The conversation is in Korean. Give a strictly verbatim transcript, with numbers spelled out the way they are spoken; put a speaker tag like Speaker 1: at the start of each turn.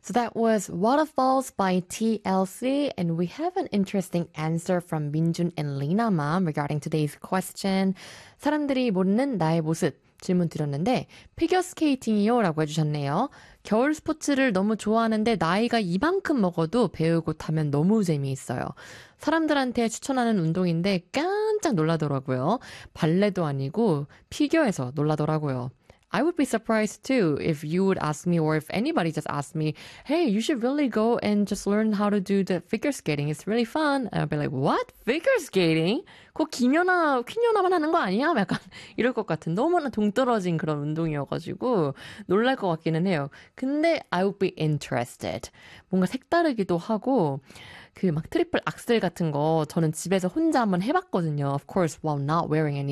Speaker 1: So that was Waterfalls by T L C, and we have an interesting answer from Minjun and Lina Mom regarding today's question. 사람들이 모르는 나의 모습 질문 드렸는데 피겨스케이팅이요 라고 해주셨네요. 겨울 스포츠를 너무 좋아하는데 나이가 이만큼 먹어도 배우고 타면 너무 재미있어요. 사람들한테 추천하는 운동인데 깜짝 놀라더라고요. 발레도 아니고 피겨에서 놀라더라고요. I would be surprised too if you would ask me or if anybody just asked me, hey, you should really go and just learn how to do the figure skating. It's really fun. And I'd be like, what? Figure skating? 그거 김연아, 퀸연아만 하는 거 아니야? 약간 이럴 것 같은 너무나 동떨어진 그런 운동이어가지고 놀랄 것 같기는 해요. 근데 I would be interested. 뭔가 색다르기도 하고 그 막 트리플 악셀 같은 거 저는 집에서 혼자 한번 해봤거든요. Of course, while not wearing any